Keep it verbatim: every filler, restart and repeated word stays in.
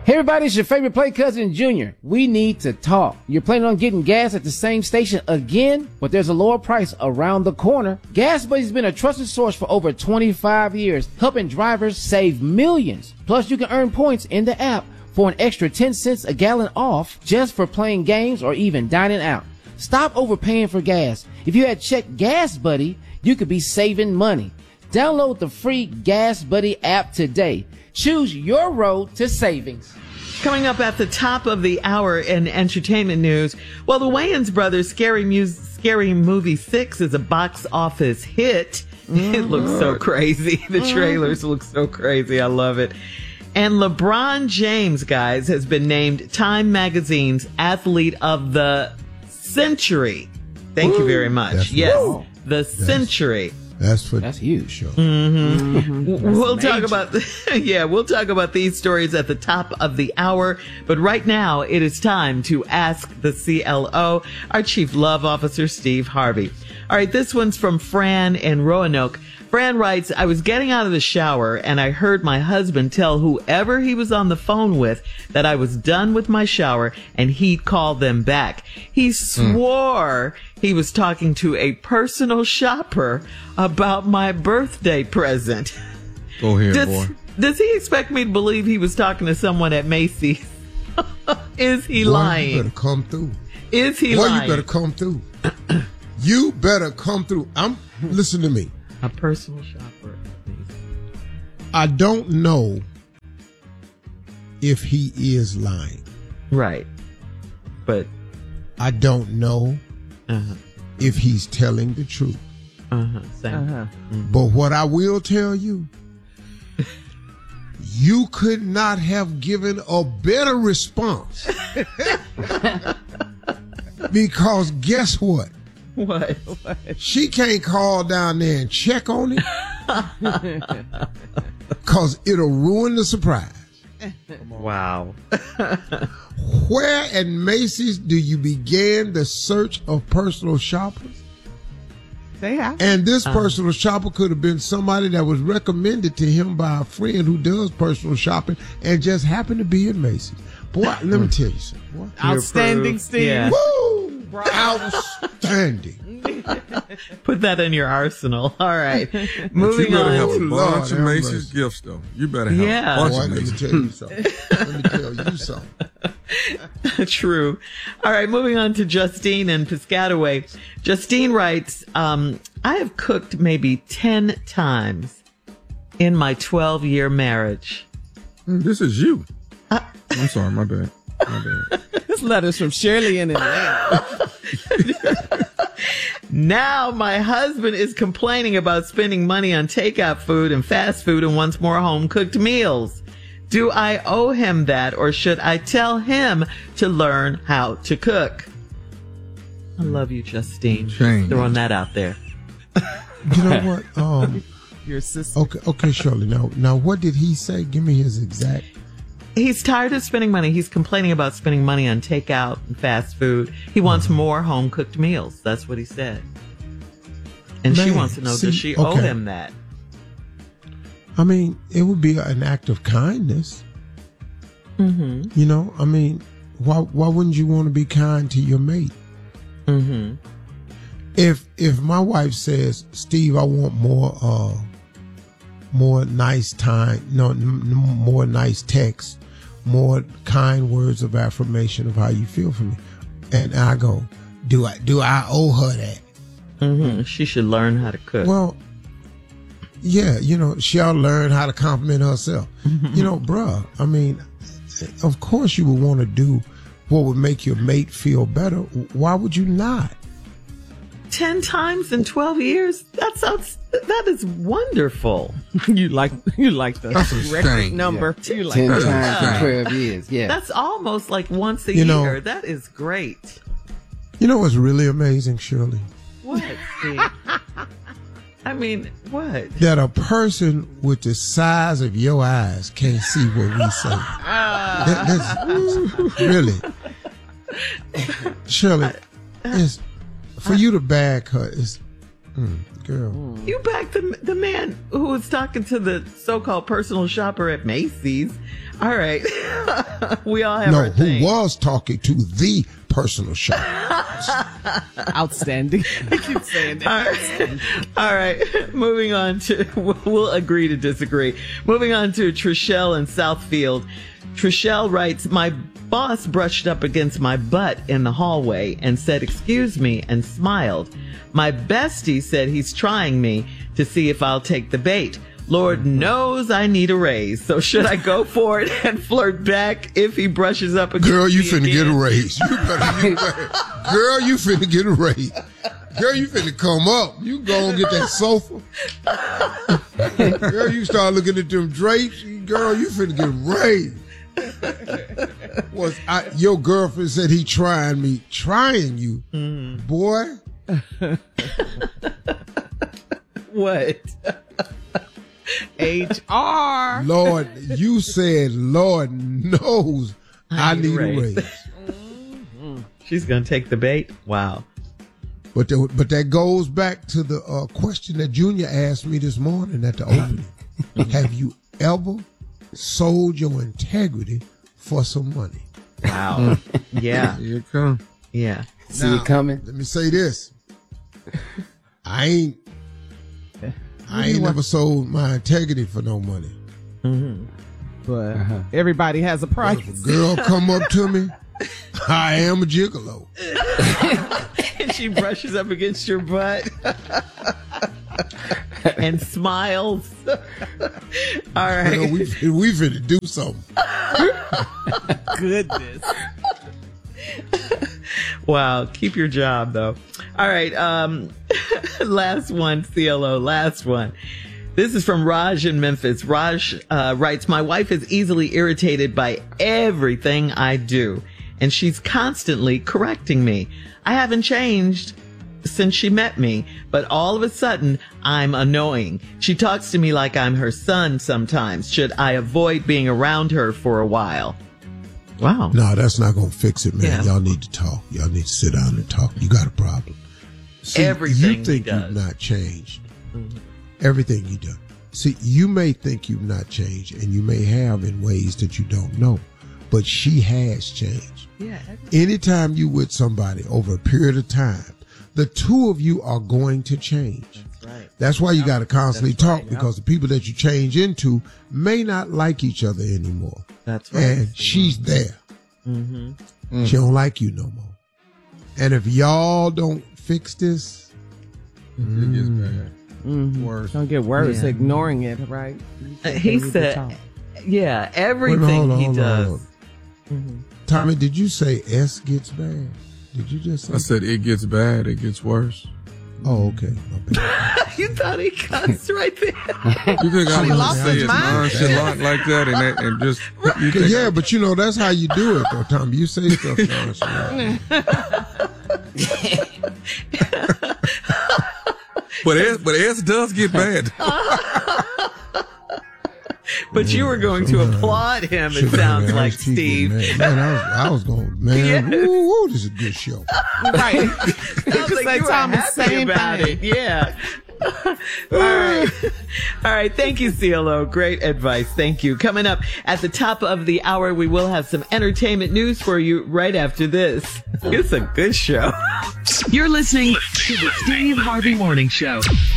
Hey everybody, it's your favorite play cousin Junior. We need to talk. You're planning on getting gas at the same station again, but there's a lower price around the corner. Gas Buddy's been a trusted source for over twenty-five years, helping drivers save millions. Plus, you can earn points in the app for an extra ten cents a gallon off just for playing games or even dining out. Stop overpaying for gas. If you had checked Gas Buddy, you could be saving money. Download the free Gas Buddy app today. Choose your road to savings. Coming up at the top of the hour in entertainment news, well, the Wayans brothers' Scary, Mu- Scary Movie six is a box office hit. Mm-hmm. It looks so crazy. The trailers mm-hmm. look so crazy. I love it. And LeBron James, guys, has been named Time Magazine's Athlete of the Century. Thank Ooh, you very much. That's yes, cool. the that's, century. That's for that's huge. Sure. Mm-hmm. Mm-hmm. We'll major. talk about yeah, we'll talk about these stories at the top of the hour. But right now, it is time to ask the C L O, our Chief Love Officer, Steve Harvey. All right, this one's from Fran in Roanoke. Fran writes, I was getting out of the shower and I heard my husband tell whoever he was on the phone with that I was done with my shower and he'd call them back. He swore mm. he was talking to a personal shopper about my birthday present. Go ahead, does, boy. Does he expect me to believe he was talking to someone at Macy's? Is he boy, lying? You better come through. Is he boy, lying? You better come through. You better come through. I'm listen to me. A personal shopper. I don't know if he is lying. Right. But I don't know uh-huh. if he's telling the truth. Uh-huh. Same. Uh-huh. Mm-hmm. But what I will tell you, you could not have given a better response. Because guess what? What? what? She can't call down there and check on it because it'll ruin the surprise. Wow. Where at Macy's do you begin the search of personal shoppers? They have. And this uh-huh. personal shopper could have been somebody that was recommended to him by a friend who does personal shopping and just happened to be in Macy's. Boy, let me tell you something. Boy. Outstanding, Steve. Yeah. Woo! Outstanding. Put that in your arsenal. All right. But Moving you better on. have a Lord, bunch of have Macy's mercy. gifts, though. You better have Yeah. a bunch Boy, of let me Macy's. tell you something. Let me tell you something. True. All right. Moving on to Justine and Piscataway. Justine writes, um, I have cooked maybe ten times in my twelve-year marriage. Mm, This is you. Uh, I'm sorry, my bad. My bad. This letter's from Shirley in Atlanta. Now my husband is complaining about spending money on takeout food and fast food and wants more home-cooked meals. Do I owe him that, or should I tell him to learn how to cook? I love you, Justine. Shame. Throwing that out there. You know what? Um, Your sister. okay, okay, Shirley. Now, now, what did he say? Give me his exact. He's tired of spending money. He's complaining about spending money on takeout and fast food. He wants Mm-hmm. more home-cooked meals. That's what he said. And she Man, wants to know, see, does she owe okay. him that? I mean, it would be an act of kindness. Mm-hmm. You know, I mean, why why wouldn't you want to be kind to your mate? Mm-hmm. If if my wife says, Steve, I want more uh more nice time, no, n- n- more nice text, more kind words of affirmation of how you feel for me, and I go, do I do I owe her that? Mm-hmm. She should learn how to cook. Well, yeah, you know, she'll learn how to compliment herself. You know, bruh, I mean, of course you would want to do what would make your mate feel better. Why would you not? Ten times in twelve years? That sounds, that is wonderful. you like you like the That's a record shame. number. Yeah. You like Ten that. times in Yeah. twelve years. Yeah. That's almost like once a You year. know- That is great. You know what's really amazing, Shirley? What, Steve? I mean, what? That a person with the size of your eyes can't see what we say. That- that's- really. Shirley, it's, for you to bag her, it's, mm, girl. You back the the man who was talking to the so-called personal shopper at Macy's. All right. We all have No, our who thing. was talking to the personal shopper. Outstanding. I keep saying that. All right. All right. Moving on to, we'll agree to disagree. Moving on to Trishelle in Southfield. Trishelle writes, my boss brushed up against my butt in the hallway and said, excuse me, and smiled. My bestie said he's trying me to see if I'll take the bait. Lord knows I need a raise. So should I go for it and flirt back if he brushes up against Girl, you me finna again? get a raise. You better, you better. Girl, you finna get a raise. Girl, you finna come up. You go and get that sofa. Girl, you start looking at them drapes. Girl, you finna get a raise. Was I, your girlfriend said he trying me. Trying you? Mm. Boy. What? H R. Lord, you said, Lord knows I, I need a raise. Mm-hmm. She's going to take the bait? Wow. But the, but that goes back to the uh, question that Junior asked me this morning at the opening. Have you ever sold your integrity for some money? Wow. Yeah. Here it come. Yeah. See Now, it coming. Let me say this. I ain't I ain't never sold my integrity for no money. Mm-hmm. But uh-huh. everybody has a price. But if a girl come up to me, I am a gigolo. And she brushes up against your butt and smiles. All right. You know, we, we finna do something. Goodness. Wow. Keep your job, though. All right. Um, last one, C L O. Last one. This is from Raj in Memphis. Raj uh, writes, my wife is easily irritated by everything I do, and she's constantly correcting me. I haven't changed since she met me, but all of a sudden, I'm annoying. She talks to me like I'm her son sometimes. Should I avoid being around her for a while? Wow. No, that's not going to fix it, man. Yeah. Y'all need to talk. Y'all need to sit down and talk. You got a problem. See, Everything you think he does. you've not changed. Mm-hmm. Everything you do. See, you may think you've not changed, and you may have in ways that you don't know, but she has changed. Yeah. Anytime you with somebody over a period of time, the two of you are going to change. That's right. That's why you got to constantly That's talk right, because yep. the people that you change into may not like each other anymore. That's right. And she's there. Mm-hmm. Mm. She don't like you no more. And if y'all don't fix this, It gets bad. Mm-hmm. Worse. Don't get worse. Yeah. Ignoring it, right? Uh, he said, yeah, everything Wait, hold on, he hold on, does. hold on. Mm-hmm. Tommy, did you say S gets bad? Did you just say? I said it gets bad. It gets worse. Oh, okay. My bad. You thought he cussed right there. You think I would lost say his it mind. nonchalant like that and that, and just you think Yeah, but you know that's how you do it, though, Tommy. You say stuff nonchalant. But S, but S does get bad. But you were going to applaud him, it sounds like, Steve. Man, man I, was, I was going, man, Yes. woo, woo, this is a good show. Right. Sounds like say you were Thomas, happy same about thing. it. Yeah. All right. All right. Thank you, C L O. Great advice. Thank you. Coming up at the top of the hour, we will have some entertainment news for you right after this. It's a good show. You're listening to the Steve Harvey Morning Show.